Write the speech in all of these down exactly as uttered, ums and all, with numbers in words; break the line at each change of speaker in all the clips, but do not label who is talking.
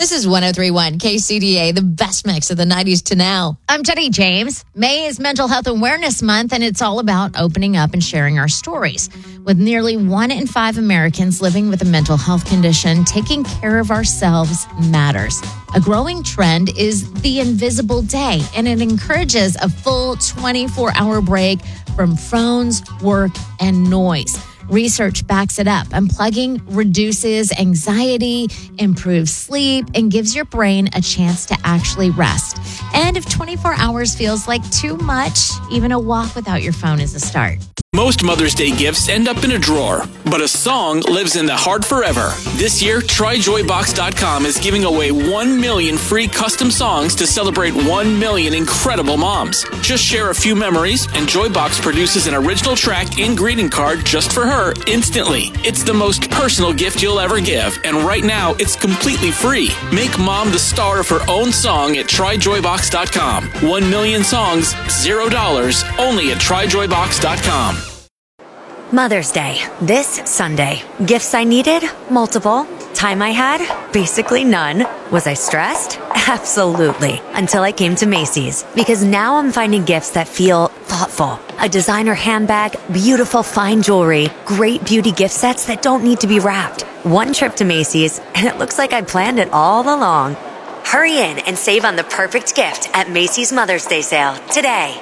This is one oh three point one K C D A, the best mix of the nineties to now. I'm Jenny James. May is Mental Health Awareness Month, and it's all about opening up and sharing our stories. With nearly one in five Americans living with a mental health condition, taking care of ourselves matters. A growing trend is the invisible day, and it encourages a full twenty-four hour break from phones, work, and noise. Research backs it up. Unplugging reduces anxiety, improves sleep, and gives your brain a chance to actually rest. And if twenty-four hours feels like too much, even a walk without your phone is a start.
Most Mother's Day gifts end up in a drawer, but a song lives in the heart forever. This year, try joy box dot com is giving away one million free custom songs to celebrate one million incredible moms. Just share a few memories, and Joybox produces an original track and greeting card just for her instantly. It's the most personal gift you'll ever give, and right now, it's completely free. Make mom the star of her own song at try joy box dot com. One million songs, zero dollars, only at try joy box dot com.
Mother's Day, this Sunday. Gifts I needed? Multiple. Time I had? Basically none. Was I stressed? Absolutely. Until I came to Macy's. Because now I'm finding gifts that feel thoughtful. A designer handbag, beautiful fine jewelry, great beauty gift sets that don't need to be wrapped. One trip to Macy's, and it looks like I planned it all along. Hurry in and save on the perfect gift at Macy's Mother's Day sale today.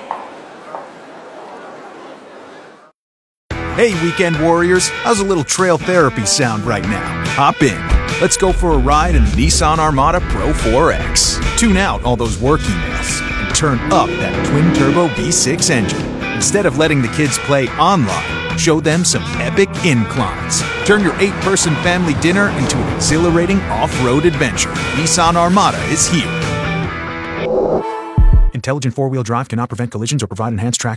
Hey, weekend warriors, how's a little trail therapy sound right now? Hop in. Let's go for a ride in the Nissan Armada Pro four X. Tune out all those work emails and turn up that twin-turbo V six engine. Instead of letting the kids play online, show them some epic inclines. Turn your eight-person family dinner into an exhilarating off-road adventure. Nissan Armada is here. Intelligent four-wheel drive cannot prevent collisions or provide enhanced traction.